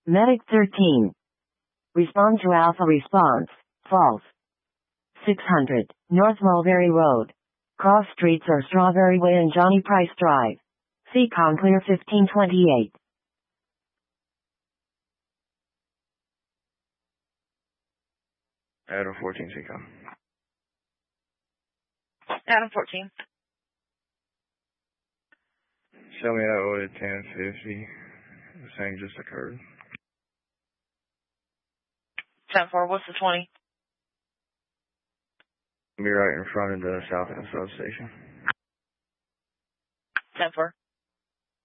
Medic 13. Respond to Alpha response. False. 600. North Mulberry Road. Cross Streets or Strawberry Way and Johnny Price Drive. Seacom clear 1528. Adam 14, Seacom. Adam 14. Show me that loaded 1050. The same just occurred. 10-4, what's the 20? Be right in front of the south end substation. 10-4.